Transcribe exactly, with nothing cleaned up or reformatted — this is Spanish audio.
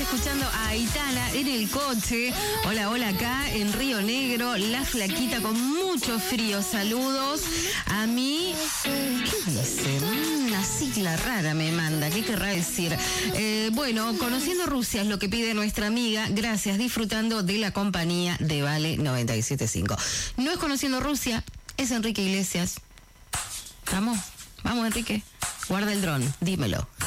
escuchando a Aitana en el coche. Hola, hola, acá en Río Negro, la flaquita con mucho frío. Saludos a mí. ¿Qué dice? Una sigla rara me manda. ¿Qué querrá decir? Eh, bueno, conociendo Rusia es lo que pide nuestra amiga. Gracias, disfrutando de la compañía de Vale noventa y siete punto cinco. No es conociendo Rusia, es Enrique Iglesias. Vamos, vamos, Enrique. Guarda el dron, dímelo.